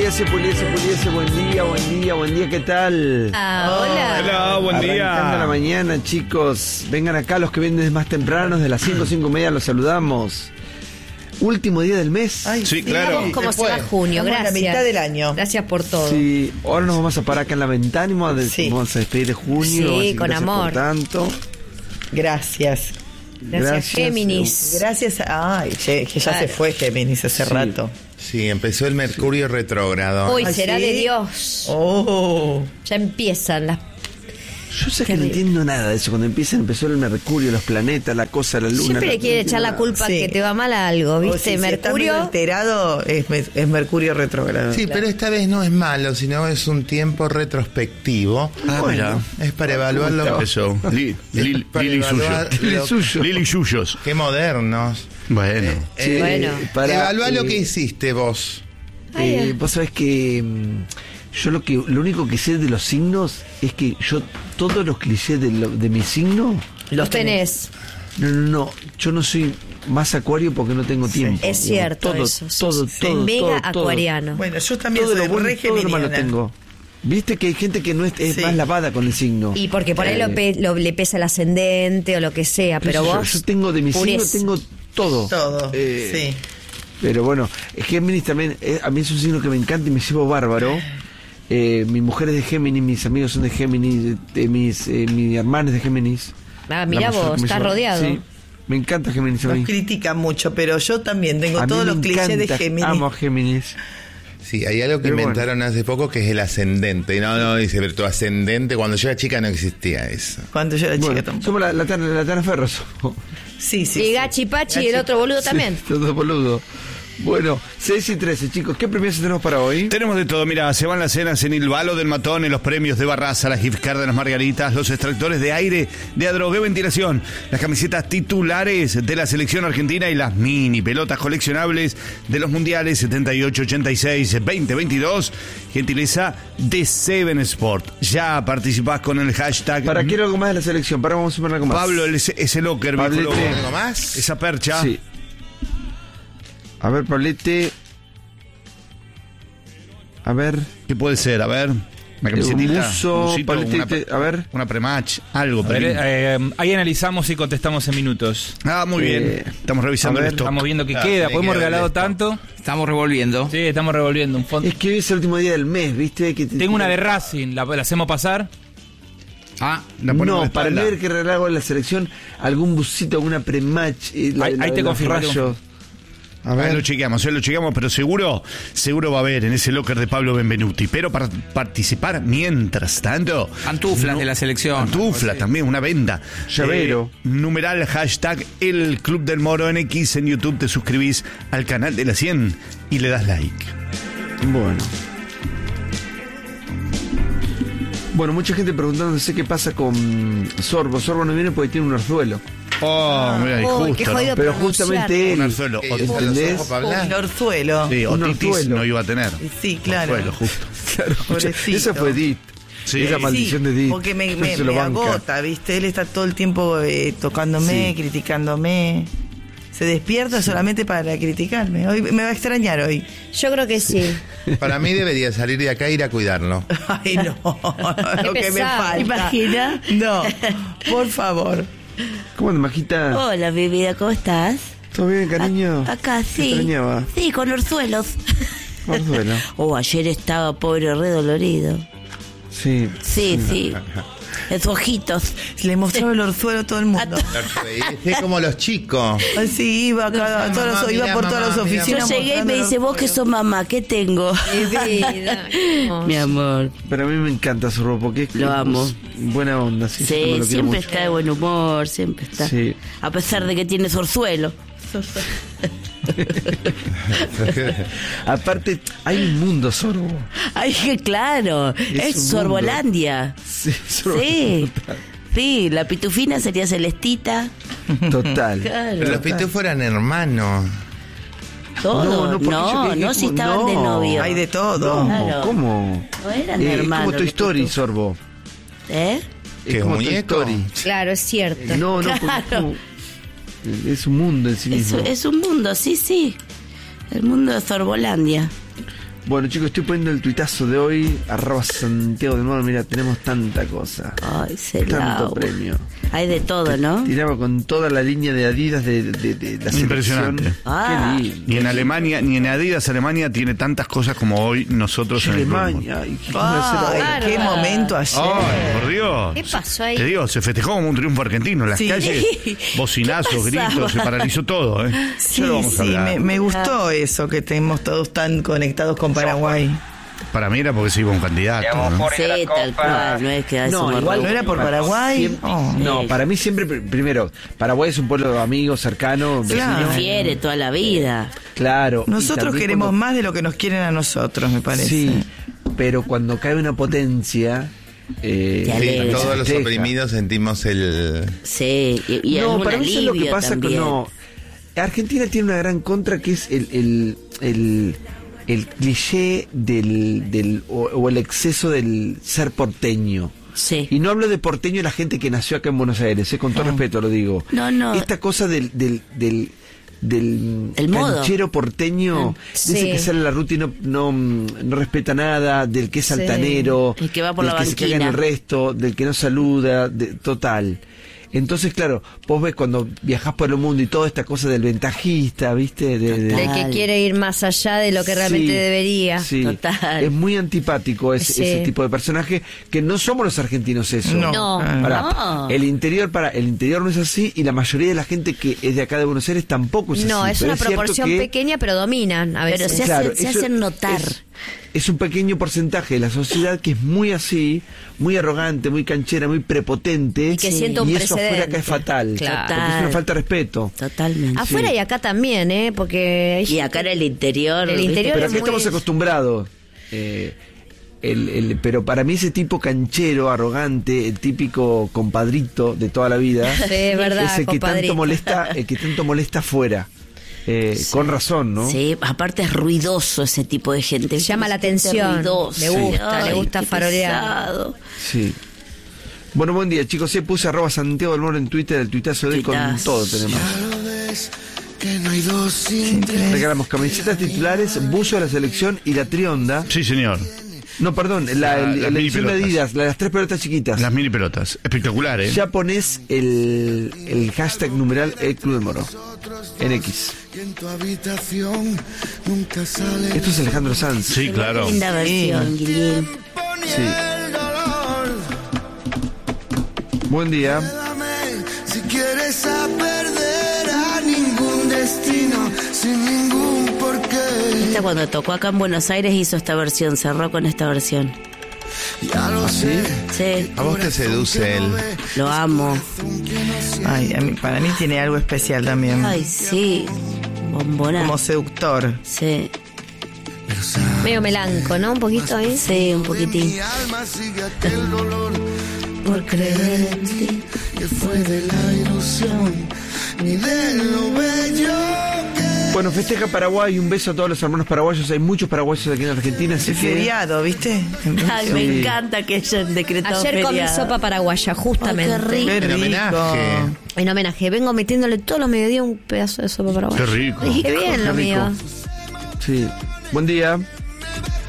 puliese, buen día, ¿qué tal? Hola, buen día. Arrancando la mañana, chicos, vengan acá los que vienen más tempranos, de las 5:30 los saludamos. Último día del mes. Ay, sí, claro. ¿Cómo se va junio? Gracias. La mitad del año. Gracias por todo. Sí, ahora nos vamos a parar acá en la ventana y vamos a despedir de junio. Sí, con gracias amor. Por tanto. Gracias. Gracias, Géminis. Gracias. Ay, que ya se fue Géminis hace rato. Sí, empezó el Mercurio retrógrado. Hoy ¿Ah, será sí? de Dios. Oh. Ya empiezan las... Yo sé que no entiendo nada de eso. Cuando empezó el Mercurio, los planetas, la cosa, la luna. Siempre le quiere no echar la culpa que te va mal a algo, ¿viste? Si Mercurio... está alterado, es Mercurio retrógrado. Sí, Claro. pero esta vez no es malo, sino es un tiempo retrospectivo. Bueno. Es para evaluarlo. Eso, Lili Suyos. Qué modernos. Bueno. Bueno. Evalúa lo que hiciste vos. Vos sabés que yo lo único que sé de los signos es que yo todos los clichés de mi signo Los tenés. no, yo no soy más acuario porque no tengo tiempo. Es cierto todo, eso. todo, Mega todo. acuariano. Bueno, yo también Todo soy lo bueno, re todo lo malo geminiana. tengo. Viste que hay gente que no es Sí. más lavada con el signo. Y porque por ahí le pesa el ascendente o lo que sea, pero vos... yo tengo de mi pureza. signo tengo todo. Todo, sí. Pero bueno, Géminis también, a mí es un signo que me encanta y me llevo bárbaro. Mi mujer es de Géminis, mis amigos son de Géminis, mi hermana es de Géminis. Ah, mirá La mayor vos, que me estás lleva. rodeado. Sí, me encanta Géminis a mí. Nos critican mucho, pero yo también tengo A mí todos me los clichés de encanta, Géminis. Amo a Géminis. Sí, hay algo que Pero inventaron hace poco que es el ascendente. No, dice, pero tu ascendente, cuando yo era chica no existía eso. Cuando yo era chica Bueno, tampoco. somos la Tana Ferro. Sí. Y Gachi Pachi y el otro boludo también. Todo boludo. Bueno, 6:13, chicos, ¿qué premios tenemos para hoy? Tenemos de todo, mira, se van las cenas en el Balo del Matón, en los premios de Barraza, las gift cards de las Margaritas, los extractores de aire de Adrogué Ventilación, las camisetas titulares de la selección argentina y las mini pelotas coleccionables de los mundiales 78, 86, 2022, gentileza de Seven Sport. Ya participás con el hashtag. Para quiero algo más de la selección, vamos a sumar algo más. Pablo, ese locker, Pablete. viejo loco. ¿Algo más? Esa percha. Sí. A ver, Pablete. A ver. ¿Qué puede ser? A ver. Una camisetita, Un buzo, busito, paletete, a ver. Una prematch, algo. A ver, Pelín. ahí analizamos y contestamos en minutos. Muy bien. Estamos revisando a ver, esto. Estamos viendo qué Claro, queda. tiene Pues hemos que ver regalado esto. tanto. Estamos revolviendo. Sí, estamos revolviendo un fondo. Es que hoy es el último día del mes, ¿viste? Tengo una de Racing, ¿la hacemos pasar? Ah, La ponemos de No, para espalda. ver que regalo en la selección, algún busito, alguna prematch. Ahí te confirmaré. A Ahí ver. lo chequeamos, pero seguro va a haber en ese locker de Pablo Benvenuti. Pero para participar, mientras tanto... pantuflas de la selección. Pantufla también, una venda. Llavero. Numeral hashtag El Club del Moro en X en YouTube. Te suscribís al canal de la 100 y le das like. Bueno, mucha gente preguntándose qué pasa con Sorbo. Sorbo no viene porque tiene un orzuelo. Mira, y Uy, qué justo, jodido ¿no? Pero pronunciarlo. justamente Un él. orzuelo. ¿Entendés? Un orzuelo. Sí, Un otitis orzuelo. no iba a tener. Sí, claro. Orzuelo, justo. Claro, Pobrecito. esa fue Edith. Sí. Esa maldición de Edith. Porque me Se lo banca. agota, ¿viste? Él está todo el tiempo tocándome, Sí. criticándome. Se despierta solamente para criticarme. Hoy me va a extrañar hoy. Yo creo que sí. Para mí debería salir de acá e ir a cuidarlo. Ay, no. Lo que me pesado. falta. ¿Imagina? No, por favor. ¿Cómo andas, Majita? Hola, mi vida, ¿cómo estás? ¿Todo bien, cariño? Acá Te sí. extrañaba. Sí, con orzuelos. Orzuelo. Ayer estaba pobre, redolorido. Sí. Sí. En sus ojitos. Le mostraba el orzuelo a todo el mundo. Es como los chicos. Ay, sí, iba acá, a todas las- iba por todas las Mamá, mira, oficinas. Yo llegué y me dice, vos que sos mamá, ¿qué tengo? Mi vida. Mi amor. Pero a mí me encanta Sorbo porque es Lo amo. buena onda. Sí, yo también Sí, lo quiero siempre mucho. está de buen humor, siempre está. Sí. A pesar de que tienes orzuelo. Aparte, hay un mundo Sorbo. Ay, que claro, es un Sorbolandia. Sí, Sorbo. Sí. Sí, la pitufina sería Celestita. Total. Claro. Pero los pitufos eran hermanos. Todo. porque yo- No, si estaban de novio. Hay de todo. No, Claro. ¿cómo? No eran Es hermanos. como Toy los Story, pitufos. Sorbo. ¿Eh? Es ¿Qué, como muñeco? Toy Story. Claro, es cierto. No, porque Claro. es como- es un mundo en sí mismo. Es un mundo, sí. El mundo de Sorbolandia. Bueno, chicos, estoy poniendo el tuitazo de hoy, @Santiago de nuevo. Mira, tenemos tanta cosa. Ay, Tanto premio. Hay de todo, ¿no? Tiraba con toda la línea de Adidas de la selección. Impresionante. Ah. Qué lindo. Ni en Alemania, ni en Adidas Alemania tiene tantas cosas como hoy nosotros en el club. Alemania. Ay, ¿qué vamos a hacer ahora? Qué momento ayer. ¡Ay, por Dios! ¿Qué pasó ahí? Te digo, se festejó como un triunfo argentino. En las Sí. calles, bocinazos, ¿Qué pasaba? gritos, se paralizó todo. Sí, Ya lo vamos a sí, hablar. me gustó eso, que estemos todos tan conectados con Paraguay. Para mí era porque se iba un candidato, ¿no? Sí, tal cual, no es que No, igual ¿No era por Paraguay? Siempre- Oh. No, para mí siempre, primero, Paraguay es un pueblo amigo, cercano, vecino. Claro. Difiere toda la vida. Claro. y Nosotros también queremos cuando- más de lo que nos quieren a nosotros, me parece. Sí, pero cuando cae una potencia... Te Sí, alegra. todos los festeja. oprimidos sentimos el... Sí, y No, algún para mí eso es lo que alivio pasa también. no. Argentina tiene una gran contra que es el cliché o el exceso del ser porteño. Sí. Y no hablo de porteño la gente que nació acá en Buenos Aires, con todo respeto lo digo. No. Esta cosa del El modo. canchero porteño, de ese Sí. que sale a la ruta y no respeta nada, del que es Sí. altanero, El que va por del la que se caga en banquina. el resto, del que no saluda, total. Entonces, claro, vos ves cuando viajás por el mundo y toda esta cosa del ventajista, ¿viste? De que quiere ir más allá de lo que realmente Sí, debería. sí. Total. Es muy antipático Sí. ese tipo de personaje, que no somos los argentinos eso. No. No, Pará, No. el interior no es así, y la mayoría de la gente que es de acá de Buenos Aires tampoco es así. no, es pero una cierto proporción que pequeña, pero dominan a Pero veces. se Claro, se eso hacen notar. Es un pequeño porcentaje de la sociedad que es muy así, muy arrogante, muy canchera, muy prepotente. Y que siente un y eso afuera precedente. acá es fatal. Claro. Porque es una falta de respeto. Totalmente. Afuera y acá también, ¿eh? Porque... hay- Y acá en el interior. El ¿viste? interior Pero es aquí muy- estamos acostumbrados. Pero para mí ese tipo canchero, arrogante, el típico compadrito de toda la vida, Sí, es verdad, es el que compadrito. tanto molesta afuera. Con razón, ¿no? Sí, aparte es ruidoso ese tipo de gente. Llama la Gente atención, ruidosa. le gusta, le gusta qué farolear. pesado. Sí. Bueno, buen día, chicos. Puse @Santiago del Moro en Twitter, el tuitazo de hoy con Tuitazo. todo tenemos. Regalamos camisetas titulares, buzo de la selección y la trionda. Sí, señor. No, perdón, Las la mini edición de pelotas. Adidas, las 3 pelotas chiquitas. Las mini pelotas. Espectacular, ¿eh? Ya pones el hashtag numeral El Club de Moro en X. Esto es Alejandro Sanz. Sí, claro. Qué linda versión, Guillín. Sí. Buen día. Si quieres a perder a ningún destino sin ningún porqué. Esta cuando tocó acá en Buenos Aires hizo esta versión, cerró con esta versión. Ya lo sé. Sí, ¿A vos te seduce él? lo amo. Ay, para mí tiene algo especial también. Ay, sí. Bombona. Como seductor. Sí, Medio melanco, ¿no? Un poquito ahí. sí, un poquitín. Mi alma sigue aquel dolor Por creer en ti. que fue de la ilusión ni de lo bello que. Bueno, festeja Paraguay. Un beso a todos los hermanos paraguayos. Hay muchos paraguayos aquí en Argentina. Así Es que feriado, ¿viste? Ay, Sí. me encanta que hayan decretado Ayer comí feriado. sopa paraguaya, justamente. Ay, qué rico. Qué En rico. homenaje. En homenaje. Vengo metiéndole todos los mediodías un pedazo de sopa paraguaya. Qué rico. Qué bien lo Qué rico. mío. Sí. Buen día.